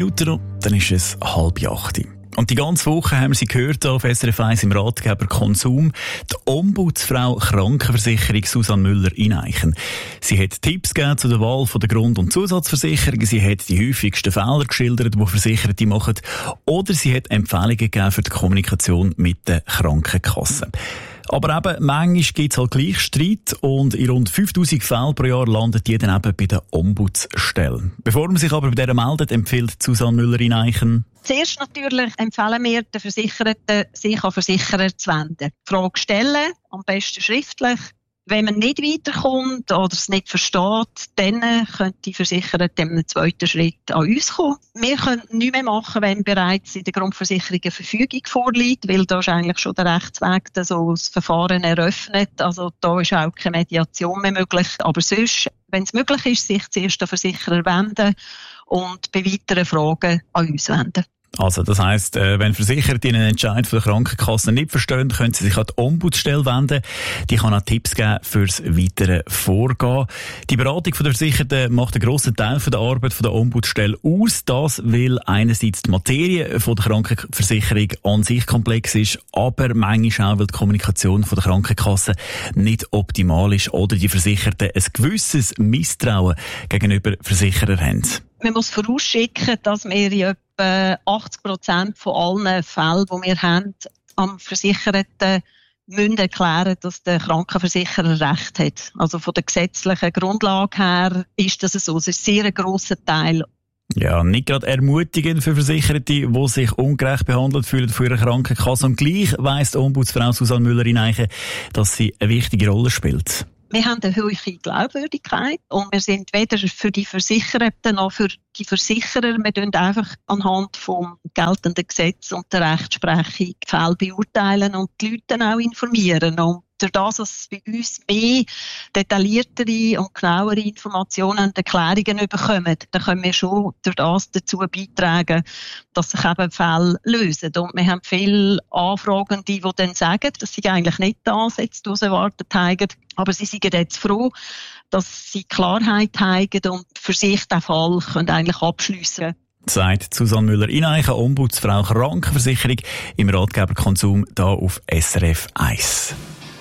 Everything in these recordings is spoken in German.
Minuten noch, dann ist es 7:30. Und die ganze Woche haben wir sie gehört auf SRF 1 im Ratgeber Konsum. Die Ombudsfrau Krankenversicherung Susanne Müller-Ineichen. Sie hat Tipps gegeben zu der Wahl von der Grund- und Zusatzversicherungen. Sie hat die häufigsten Fehler geschildert, die Versicherte machen. Oder sie hat Empfehlungen gegeben für die Kommunikation mit den Krankenkassen. Aber eben, manchmal gibt es halt gleich Streit und in rund 5000 Fällen pro Jahr landet die dann eben bei der Ombudsstelle. Bevor man sich aber bei dieser meldet, empfiehlt Susanne Müller-Ineichen: Zuerst natürlich empfehlen wir den Versicherten, sich an Versicherer zu wenden. Frage stellen, am besten schriftlich. Wenn man nicht weiterkommt oder es nicht versteht, dann könnte die Versicherung im zweiten Schritt an uns kommen. Wir können nichts mehr machen, wenn bereits in der Grundversicherung eine Verfügung vorliegt, weil da ist eigentlich schon der Rechtsweg so das Verfahren eröffnet. Also da ist auch keine Mediation mehr möglich. Aber sonst, wenn es möglich ist, sich zuerst an den Versicherer wenden und bei weiteren Fragen an uns wenden. Also, das heisst, wenn Versicherte einen Entscheid von der Krankenkasse nicht verstehen, können sie sich an die Ombudsstelle wenden. Die kann auch Tipps geben fürs weitere Vorgehen. Die Beratung der Versicherten macht einen grossen Teil von der Arbeit der Ombudsstelle aus. Das, weil einerseits die Materie von der Krankenversicherung an sich komplex ist, aber manchmal auch, weil die Kommunikation von der Krankenkasse nicht optimal ist oder die Versicherten ein gewisses Misstrauen gegenüber Versicherern haben. Man muss vorausschicken, dass wir in etwa 80% von allen Fällen, die wir haben, am Versicherten müssen erklären, dass der Krankenversicherer Recht hat. Also von der gesetzlichen Grundlage her ist das so. Es ist sehr ein grosser Teil. Ja, nicht gerade ermutigend für Versicherte, die sich ungerecht behandelt fühlen von ihrer Krankenkasse. Und gleich weiss die Ombudsfrau Susanne Müller-Ineichen, dass sie eine wichtige Rolle spielt. Wir haben eine hohe Glaubwürdigkeit und wir sind weder für die Versicherten noch für die Versicherer. Wir tun einfach anhand vom geltenden Gesetz und der Rechtsprechung die Fälle beurteilen und die Leute auch informieren. Und durch das, dass es bei uns mehr detailliertere und genauere Informationen und Erklärungen bekommen, dann können wir schon durch das dazu beitragen, dass sich eben Fälle lösen. Und wir haben viele Anfragende, die dann sagen, dass sie eigentlich nicht die Ansätze, die sie erwartet haben, aber sie sind jetzt froh, dass sie Klarheit haben und für sich den Fall können eigentlich abschliessen können. Sagt Susanne Müller-Ineichen, Ombudsfrau Krankenversicherung im Ratgeber Konsum hier auf SRF 1.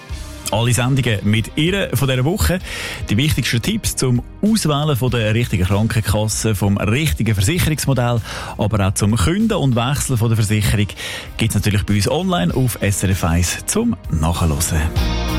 Alle Sendungen mit ihr von dieser Woche. Die wichtigsten Tipps zum Auswählen von der richtigen Krankenkasse, vom richtigen Versicherungsmodell, aber auch zum Künden und Wechseln von der Versicherung gibt es natürlich bei uns online auf SRF 1 zum Nachhören.